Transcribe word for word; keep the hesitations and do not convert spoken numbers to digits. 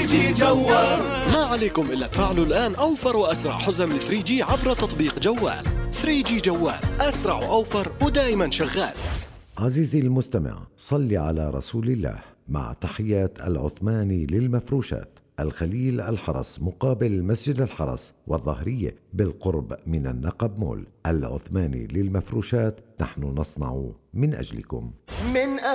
جي جوال. ما عليكم إلا تفعلوا الآن أوفر وأسرع حزم ثري جي عبر تطبيق جوال. ثري جي جوال، أسرع وأوفر ودائما شغال. عزيزي المستمع، صل على رسول الله. مع تحيات العثماني للمفروشات، الخليل الحرس مقابل مسجد الحرس والظهرية بالقرب من النقب مول. العثماني للمفروشات، نحن نصنع من أجلكم. من